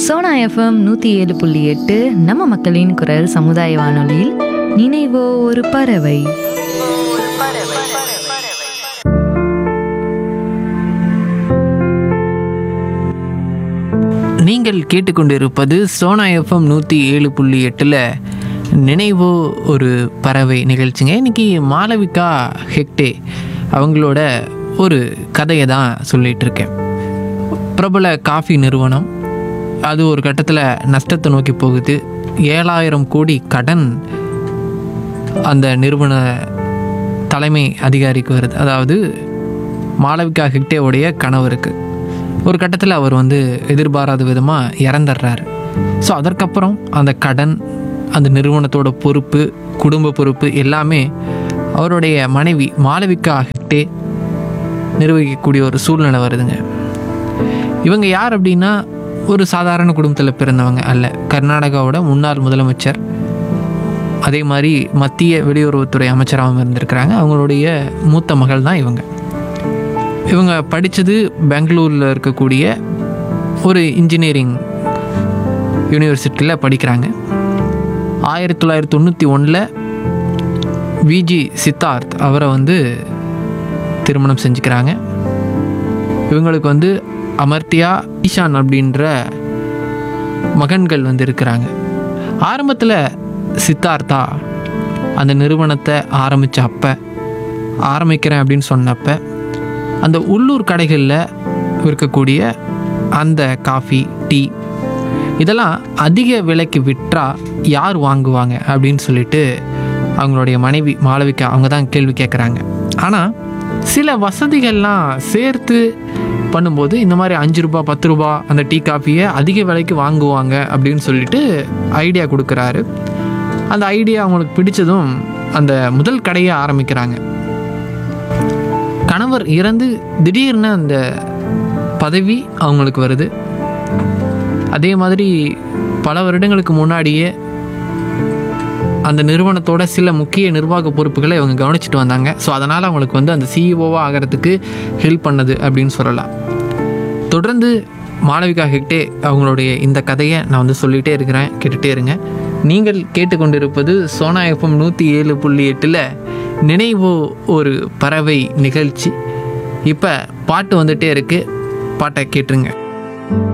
Sona FM 107.8 நம்ம மக்களின் குரல் சமுதாய வானொலியில் நினைவோ ஒரு பறவை. நீங்கள் கேட்டுக்கொண்டிருப்பது சோனா எஃப்எம் 107.8 நினைவோ ஒரு பறவை நிகழ்ச்சிங்க. இன்றைக்கி மாளவிகா ஹெக்டே அவங்களோட ஒரு கதையை தான் சொல்லிகிட்டு இருக்கேன். பிரபல காஃபி நிறுவனம் அது ஒரு கட்டத்தில் நஷ்டத்தை நோக்கி போகுது. 7,000 கோடி கடன் அந்த நிறுவன தலைமை அதிகாரிக்கு வருது. அதாவது மாளவிகா ஹெக்டேவுடைய கணவருக்கு ஒரு கட்டத்தில் அவர் எதிர்பாராத விதமாக இறந்துடுறாரு. ஸோ அதற்கப்புறம் அந்த கடன், அந்த நிறுவனத்தோட பொறுப்பு, குடும்ப பொறுப்பு எல்லாமே அவருடைய மனைவி மாளவிகா ஹெக்டே நிர்வகிக்கக்கூடிய ஒரு சூழ்நிலை வருதுங்க. இவங்க யார் அப்படின்னா ஒரு சாதாரண குடும்பத்தில் பிறந்தவங்க அல்ல. கர்நாடகாவோட முன்னாள் முதலமைச்சர், அதே மாதிரி மத்திய வெளியுறவுத்துறை அமைச்சராகவும் இருந்திருக்கிறாங்க. அவங்களுடைய மூத்த மகள் தான் இவங்க. இவங்க படித்தது பெங்களூரில் இருக்கக்கூடிய ஒரு இன்ஜினியரிங் யூனிவர்சிட்டியில் படிக்கிறாங்க. 1991 விஜி சித்தார்த் அவரை திருமணம் செஞ்சுக்கிறாங்க. இவங்களுக்கு அமர்த்தியா, ஈஷான் அப்படின்ற மகன்கள் இருக்கிறாங்க. ஆரம்பத்தில் சித்தார்த்தா அந்த நிறுவனத்தை ஆரம்பிக்கிறேன் அப்படின்னு சொன்னப்போ அந்த உள்ளூர் கடைகளில் இருக்கக்கூடிய அந்த காஃபி, டீ இதெல்லாம் அதிக விலைக்கு விற்றா யார் வாங்குவாங்க அப்படின்னு சொல்லிட்டு அவங்களுடைய மனைவி மாளவிகா அவங்க தான் கேள்வி கேட்குறாங்க. ஆனால் சில வசதிகள்லாம் சேர்த்து பண்ணும்போது இந்த மாதிரி 5 ரூபா 10 ரூபா அந்த டீ காஃபியை அதிக விலைக்கு வாங்குவாங்க அப்படின்னு சொல்லிட்டு ஐடியா கொடுக்குறாரு. அந்த ஐடியா அவங்களுக்கு பிடிச்சதும் அந்த முதல் கடையை ஆரம்பிக்கிறாங்க. கணவர் இறந்து திடீர்னு அந்த பதவி அவங்களுக்கு வருது. அதே மாதிரி பல வருடங்களுக்கு முன்னாடியே அந்த நிறுவனத்தோட சில முக்கிய நிர்வாக பொறுப்புகளை இவங்க கவனிச்சுட்டு வந்தாங்க. ஸோ அதனால் அவங்களுக்கு அந்த சிஇஓவாக ஆகிறதுக்கு ஹெல்ப் பண்ணது அப்படின்னு சொல்லலாம். தொடர்ந்து மாளவிகா ஹெக்டே அவங்களுடைய இந்த கதையை நான் சொல்லிகிட்டே இருக்கிறேன், கேட்டுகிட்டே இருங்க. நீங்கள் கேட்டுக்கொண்டிருப்பது சோனா எஃப்எம் 107.8 நினைவோ ஒரு பறவை நிகழ்ச்சி. இப்போ பாட்டு வந்துகிட்டே இருக்குது, பாட்டை கேட்டுருங்க.